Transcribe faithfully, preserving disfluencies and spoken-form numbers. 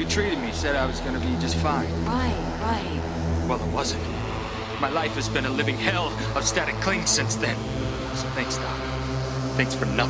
You treated me, said I was gonna be just fine. Right, right. Well, it wasn't. My life has been a living hell of static cling since then. So thanks, Doc. Thanks for nothing.